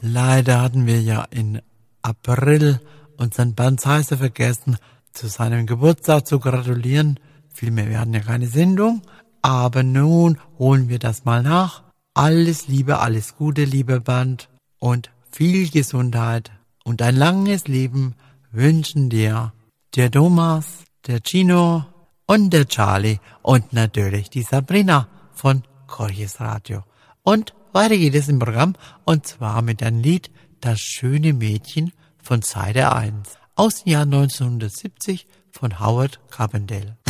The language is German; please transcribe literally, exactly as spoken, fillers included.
Leider hatten wir ja im April unseren Bernd Heißer vergessen, zu seinem Geburtstag zu gratulieren. Vielmehr, wir hatten ja keine Sendung, aber nun holen wir das mal nach. Alles Liebe, alles Gute, lieber Bernd, und viel Gesundheit und ein langes Leben wünschen dir der Thomas, der Gino und der Charlie und natürlich die Sabrina von Corchis Radio. Und weiter geht es im Programm, und zwar mit einem Lied Das schöne Mädchen von Seite eins aus dem Jahr neunzehnhundertsiebzig von Howard Carpendale.